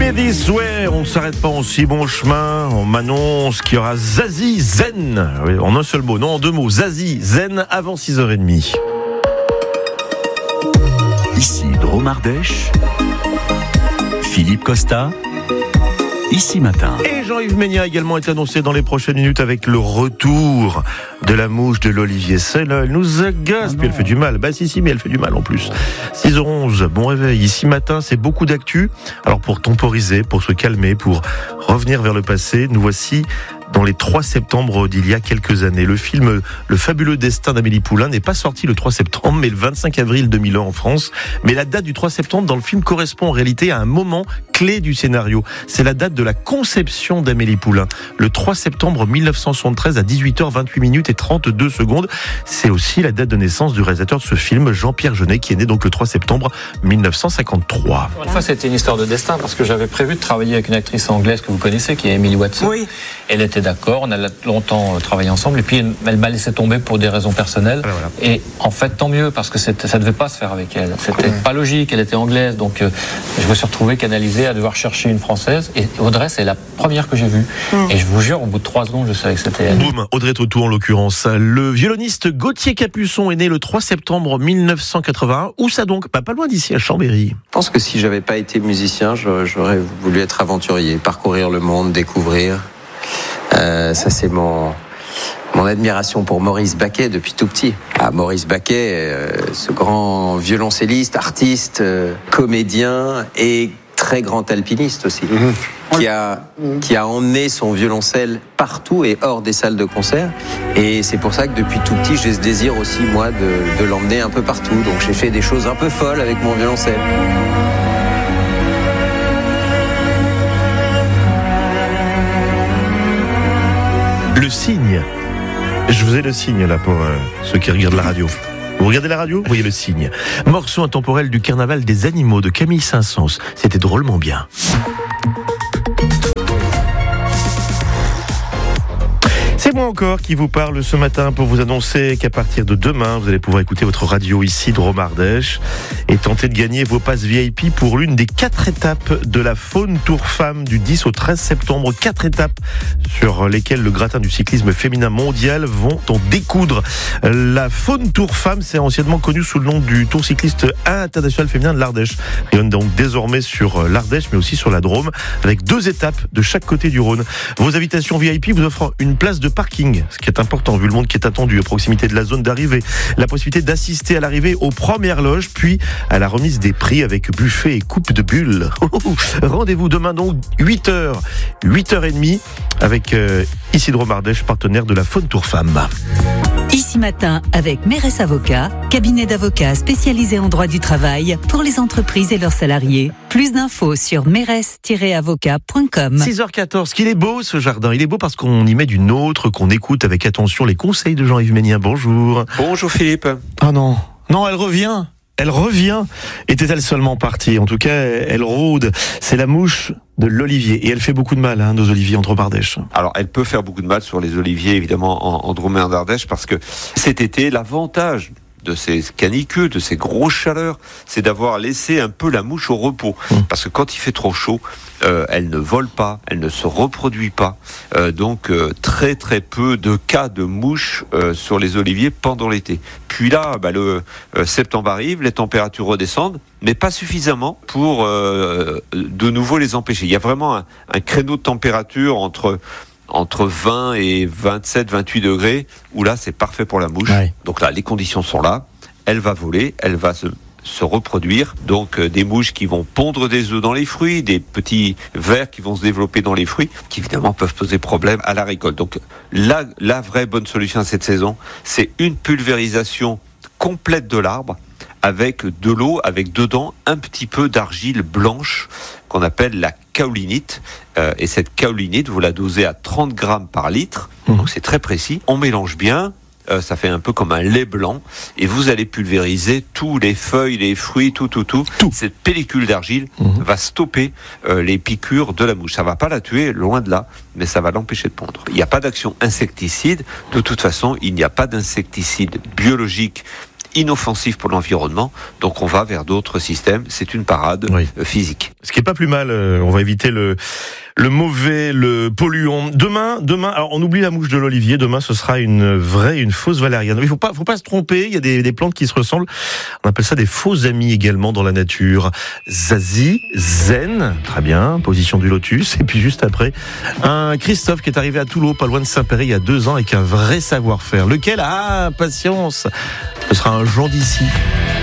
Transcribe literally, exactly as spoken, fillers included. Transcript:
Stay This Way, on ne s'arrête pas en si bon chemin. On m'annonce qu'il y aura Zazie Zen, oui, en un seul mot, non en deux mots, Zazie Zen avant six heures trente. Ici Drôme Ardèche, Philippe Costa, Ici Matin. Et Jean-Yves Ménia également est annoncé dans les prochaines minutes avec le retour de la mouche de l'Olivier Celle. Elle nous agace, ah puis elle fait du mal. Bah si, si, mais elle fait du mal en plus. six heures onze, bon réveil. Ici Matin, c'est beaucoup d'actu. Alors pour temporiser, pour se calmer, pour revenir vers le passé, nous voici dans les trois septembre d'il y a quelques années. Le film Le fabuleux destin d'Amélie Poulain n'est pas sorti le trois septembre, mais le vingt-cinq avril deux mille un en France. Mais la date du trois septembre dans le film correspond en réalité à un moment clé du scénario. C'est la date de la conception d'Amélie Poulain. Le trois septembre mille neuf cent soixante-treize à dix-huit heures vingt-huit minutes et trente-deux secondes. C'est aussi la date de naissance du réalisateur de ce film, Jean-Pierre Jeunet, qui est né donc le trois septembre mille neuf cent cinquante-trois. Une fois, c'était une histoire de destin, parce que j'avais prévu de travailler avec une actrice anglaise que vous connaissez, qui est Emily Watson. Oui. Elle était d'accord, on a longtemps travaillé ensemble, et puis elle, elle m'a laissé tomber pour des raisons personnelles. Ah, voilà. Et en fait, tant mieux, parce que c'était, ça devait pas se faire avec elle. C'était ouais. pas logique, elle était anglaise, donc euh, je me suis retrouvé canalisé à devoir chercher une française. Et Audrey, c'est la première que j'ai vue. Mm. Et je vous jure, au bout de trois secondes, je savais que c'était elle. Boum, Audrey Tautou en l'occurrence. Le violoniste Gauthier Capuçon est né le trois septembre mille neuf cent quatre-vingt-un. Où ça donc ? Pas, pas loin d'ici, à Chambéry. Je pense que si j'avais pas été musicien, j'aurais voulu être aventurier, parcourir le monde, découvrir. Euh, ça c'est mon mon admiration pour Maurice Baquet depuis tout petit. Ah, Maurice Baquet, euh, ce grand violoncelliste, artiste, euh, comédien et très grand alpiniste aussi, mmh. qui a qui a emmené son violoncelle partout et hors des salles de concert. Et c'est pour ça que depuis tout petit, j'ai ce désir aussi moi de, de l'emmener un peu partout. Donc j'ai fait des choses un peu folles avec mon violoncelle. Le signe. Je faisais le signe là pour euh, ceux qui regardent la radio. Vous regardez la radio, vous voyez le signe. Morceau intemporel du carnaval des animaux de Camille Saint-Saëns. C'était drôlement bien. C'est moi encore qui vous parle ce matin pour vous annoncer qu'à partir de demain, vous allez pouvoir écouter votre radio ici, Drôme Ardèche, et tenter de gagner vos passes V I P pour l'une des quatre étapes de la Faune Tour Femmes du dix au treize septembre. Quatre étapes sur lesquelles le gratin du cyclisme féminin mondial vont en découdre. La Faune Tour Femmes, c'est anciennement connu sous le nom du Tour cycliste international féminin de l'Ardèche. Rayonne donc désormais sur l'Ardèche, mais aussi sur la Drôme, avec deux étapes de chaque côté du Rhône. Vos invitations V I P vous offrent une place de parking, ce qui est important vu le monde qui est attendu à proximité de la zone d'arrivée, la possibilité d'assister à l'arrivée aux premières loges, puis à la remise des prix avec buffet et coupe de bulles. Rendez-vous demain donc huit heures, huit heures trente avec euh, ici Drôme Ardèche, partenaire de la Faune Tour Femmes. Ici Matin avec Mérès Avocats, cabinet d'avocats spécialisé en droit du travail pour les entreprises et leurs salariés. Plus d'infos sur mérès tiret avocat point com. six heures quatorze, qu'il est beau ce jardin. Il est beau parce qu'on y met du nôtre, qu'on écoute avec attention les conseils de Jean-Yves Ménia. Bonjour. Bonjour Philippe. Ah non, non, elle revient. Elle revient. Était-elle seulement partie ? En tout cas, elle rôde. C'est la mouche de l'olivier. Et elle fait beaucoup de mal, hein, nos oliviers en Drôme Ardèche. Alors, elle peut faire beaucoup de mal sur les oliviers, évidemment, en, en Drôme Ardèche, parce que cet été, l'avantage de ces canicules, de ces grosses chaleurs, c'est d'avoir laissé un peu la mouche au repos. Mmh. Parce que quand il fait trop chaud, euh, elle ne vole pas, elle ne se reproduit pas. Euh, donc, euh, très très peu de cas de mouches euh, sur les oliviers pendant l'été. Puis là, bah, le euh, septembre arrive, les températures redescendent, mais pas suffisamment pour euh, de nouveau les empêcher. Il y a vraiment un, un créneau de température entre... entre vingt et vingt-sept, vingt-huit degrés, où là, c'est parfait pour la mouche. Ouais. Donc là, les conditions sont là. Elle va voler, elle va se, se reproduire. Donc, euh, des mouches qui vont pondre des œufs dans les fruits, des petits vers qui vont se développer dans les fruits, qui évidemment peuvent poser problème à la récolte. Donc, la, la vraie bonne solution à cette saison, c'est une pulvérisation complète de l'arbre, avec de l'eau, avec dedans un petit peu d'argile blanche qu'on appelle la kaolinite. Euh, et cette kaolinite, vous la dosez à trente grammes par litre, mmh. donc c'est très précis. On mélange bien, euh, ça fait un peu comme un lait blanc, et vous allez pulvériser tous les feuilles, les fruits, tout, tout, tout. tout. Cette pellicule d'argile mmh. va stopper euh, les piqûres de la mouche. Ça va pas la tuer, loin de là, mais ça va l'empêcher de pondre. Il n'y a pas d'action insecticide. De toute façon, il n'y a pas d'insecticide biologique inoffensif pour l'environnement. Donc on va vers d'autres systèmes. C'est une parade oui. physique. Ce qui est pas plus mal. On va éviter le le mauvais, le polluant. Demain, demain. Alors on oublie la mouche de l'olivier. Demain, ce sera une vraie, une fausse valériane. Il faut pas, faut pas se tromper. Il y a des, des plantes qui se ressemblent. On appelle ça des faux amis également dans la nature. Zazie, zen, très bien. Position du lotus. Et puis juste après, un Christophe qui est arrivé à Toulon, pas loin de Saint-Péry, il y a deux ans, avec un vrai savoir-faire. Lequel? Ah, patience. Ce sera un Jean d'ici.